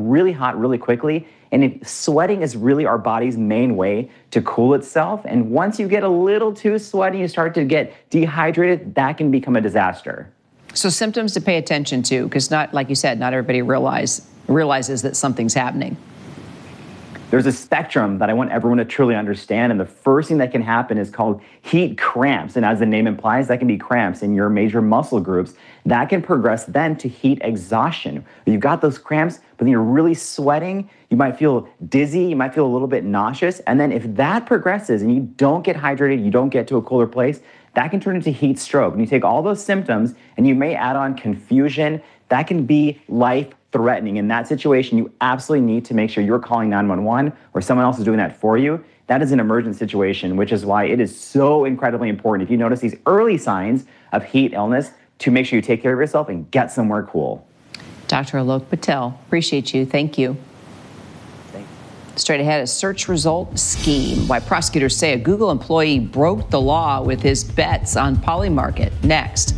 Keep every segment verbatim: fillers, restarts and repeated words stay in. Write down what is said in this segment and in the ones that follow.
really hot really quickly. And if sweating is really our body's main way to cool itself. And once you get a little too sweaty, you start to get dehydrated, that can become a disaster. So symptoms to pay attention to, because not, like you said, not everybody realize, realizes that something's happening. There's a spectrum that I want everyone to truly understand, and the first thing that can happen is called heat cramps, and as the name implies, that can be cramps in your major muscle groups. That can progress then to heat exhaustion. You've got those cramps, but then you're really sweating, you might feel dizzy, you might feel a little bit nauseous, and then if that progresses and you don't get hydrated, you don't get to a cooler place, that can turn into heat stroke. And you take all those symptoms and you may add on confusion, that can be life threatening. In that situation, you absolutely need to make sure you're calling nine one one or someone else is doing that for you. That is an emergent situation, which is why it is so incredibly important, if you notice these early signs of heat illness, to make sure you take care of yourself and get somewhere cool. Doctor Alok Patel, appreciate you. Thank you. Thanks. Straight ahead, a search result scheme. Why prosecutors say a Google employee broke the law with his bets on Polymarket. Next.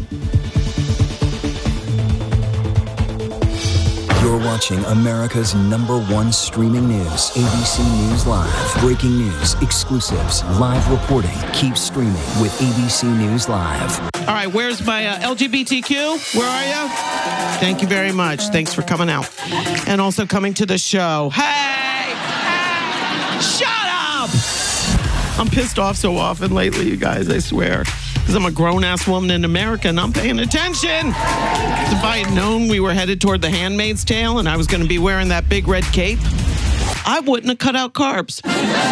You're watching America's number one streaming news, A B C News Live. Breaking news, exclusives, live reporting. Keep streaming with A B C News Live. All right, where's my uh, L G B T Q? Where are you? Thank you very much. Thanks for coming out. And also coming to the show. Hey! Hey! Shut up! I'm pissed off so often lately, you guys, I swear. Because I'm a grown-ass woman in America and I'm paying attention. If I had known we were headed toward The Handmaid's Tale and I was going to be wearing that big red cape, I wouldn't have cut out carbs.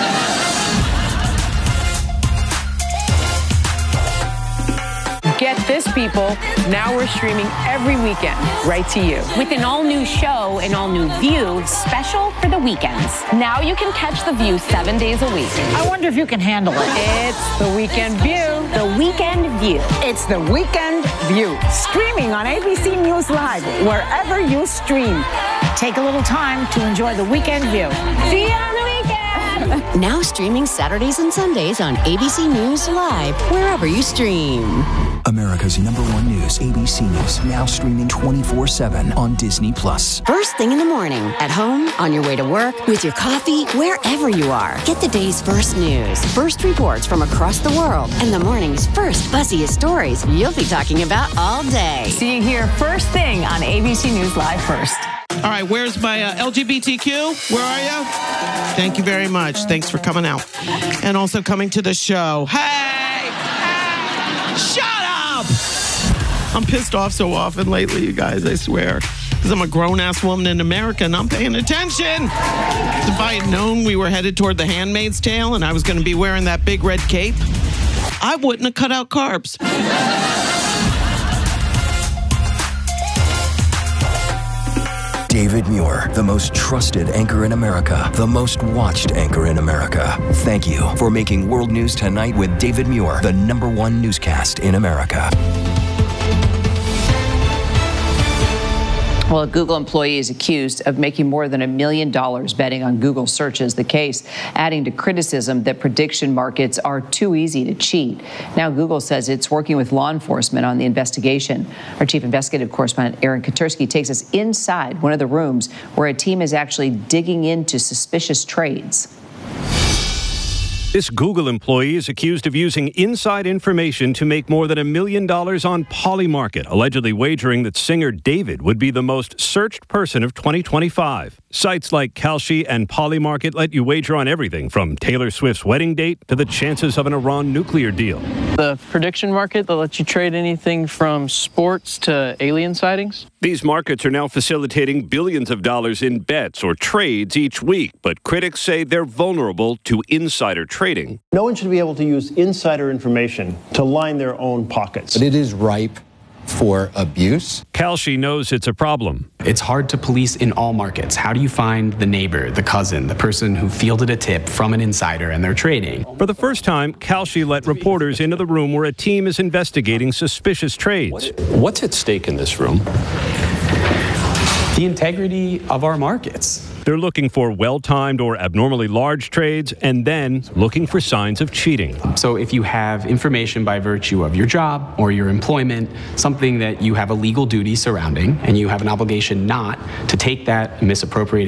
Get this, people. Now we're streaming every weekend right to you. With an all-new show, an all-new View, special for the weekends. Now you can catch The View seven days a week. I wonder if you can handle it. It's The Weekend View. The Weekend View. It's The Weekend View. Streaming on A B C News Live, wherever you stream. Take a little time to enjoy The Weekend View. See you on the weekend. Now streaming Saturdays and Sundays on A B C News Live, wherever you stream. America's number one news, A B C News, now streaming twenty-four seven on Disney Plus. First thing in the morning, at home, on your way to work, with your coffee, wherever you are. Get the day's first news, first reports from across the world, and the morning's first buzziest stories you'll be talking about all day. See you here first thing on A B C News Live first. All right, where's my uh, L G B T Q? Where are you? Thank you very much. Thanks for coming out. And also coming to the show. Hey! Hey! Shut up! I'm pissed off so often lately, you guys, I swear. Because I'm a grown-ass woman in America and I'm paying attention. If I had known we were headed toward The Handmaid's Tale and I was going to be wearing that big red cape, I wouldn't have cut out carbs. David Muir, the most trusted anchor in America, the most watched anchor in America. Thank you for making World News Tonight with David Muir the number one newscast in America. Well, a Google employee is accused of making more than a million dollars betting on Google searches, the case adding to criticism that prediction markets are too easy to cheat. Now Google says it's working with law enforcement on the investigation. Our chief investigative correspondent, Aaron Katursky, takes us inside one of the rooms where a team is actually digging into suspicious trades. This Google employee is accused of using inside information to make more than a million dollars on Polymarket, allegedly wagering that singer David would be the most searched person of twenty twenty-five. Sites like Kalshi and Polymarket let you wager on everything from Taylor Swift's wedding date to the chances of an Iran nuclear deal. The prediction market that lets you trade anything from sports to alien sightings. These markets are now facilitating billions of dollars in bets or trades each week, but critics say they're vulnerable to insider trading. No one should be able to use insider information to line their own pockets. But it is ripe for abuse. Kalshi knows it's a problem. It's hard to police in all markets. How do you find the neighbor, the cousin, the person who fielded a tip from an insider and they're trading? For the first time, Kalshi let reporters into the room where a team is investigating suspicious trades. What's at stake in this room? The integrity of our markets. They're looking for well-timed or abnormally large trades and then looking for signs of cheating. So if you have information by virtue of your job or your employment, something that you have a legal duty surrounding, and you have an obligation not to take that and misappropriate